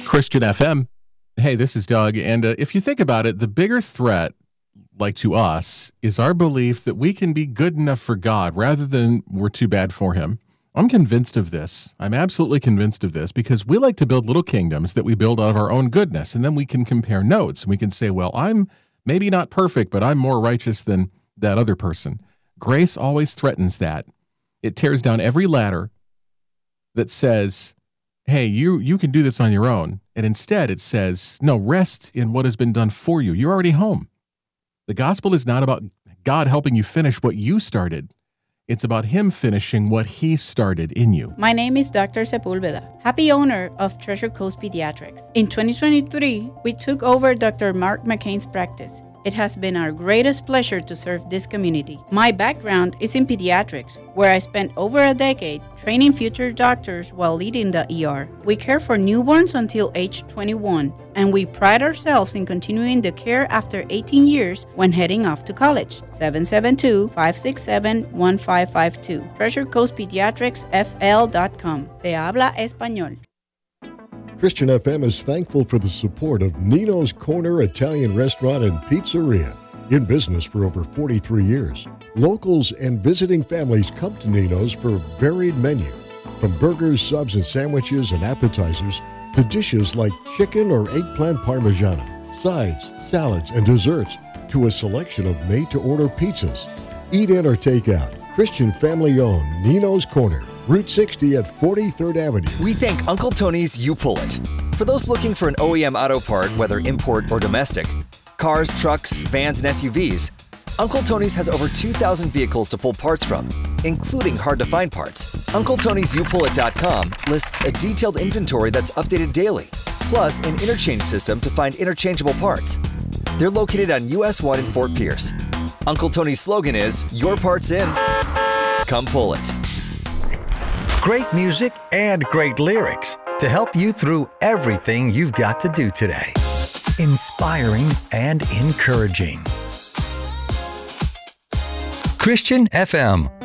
Christian FM. Hey, this is Doug. And if you think about it, the bigger threat, like to us, is our belief that we can be good enough for God rather than we're too bad for him. I'm convinced of this. I'm absolutely convinced of this because we like to build little kingdoms that we build out of our own goodness. And then we can compare notes. We can say, well, I'm maybe not perfect, but I'm more righteous than that other person. Grace always threatens that. It tears down every ladder that says, hey, you can do this on your own. And instead it says, no, rest in what has been done for you. You're already home. The gospel is not about God helping you finish what you started. It's about him finishing what he started in you. My name is Dr. Sepulveda, happy owner of Treasure Coast Pediatrics. In 2023, we took over Dr. Mark McCain's practice. It has been our greatest pleasure to serve this community. My background is in pediatrics, where I spent over a decade training future doctors while leading the ER. We care for newborns until age 21, and we pride ourselves in continuing the care after 18 years when heading off to college. 772-567-1552. TreasureCoastPediatricsFL.com. Se habla español. Christian FM is thankful for the support of Nino's Corner Italian Restaurant and Pizzeria, in business for over 43 years. Locals and visiting families come to Nino's for a varied menu, from burgers, subs, and sandwiches and appetizers to dishes like chicken or eggplant parmigiana, sides, salads, and desserts, to a selection of made-to-order pizzas. Eat in or take out. Christian family-owned Nino's Corner, Route 60 at 43rd Avenue. We thank Uncle Tony's You Pull It. For those looking for an OEM auto part, whether import or domestic, cars, trucks, vans, and SUVs, Uncle Tony's has over 2,000 vehicles to pull parts from, including hard-to-find parts. UncleTony'sYouPullIt.com lists a detailed inventory that's updated daily, plus an interchange system to find interchangeable parts. They're located on US 1 in Fort Pierce. Uncle Tony's slogan is, your part's in. Come pull it. Great music and great lyrics to help you through everything you've got to do today. Inspiring and encouraging. Christian FM